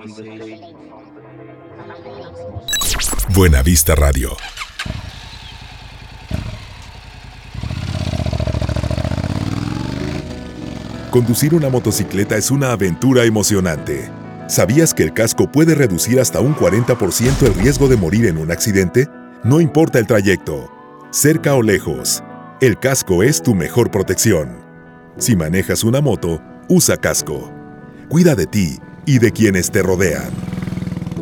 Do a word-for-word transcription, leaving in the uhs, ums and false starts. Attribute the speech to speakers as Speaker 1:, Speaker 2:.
Speaker 1: Buenavista Radio. Conducir una motocicleta es una aventura emocionante. ¿Sabías que el casco puede reducir hasta un cuarenta por ciento el riesgo de morir en un accidente? No importa el trayecto, cerca o lejos, el casco es tu mejor protección. Si manejas una moto, usa casco. Cuida de ti y de quienes te rodean.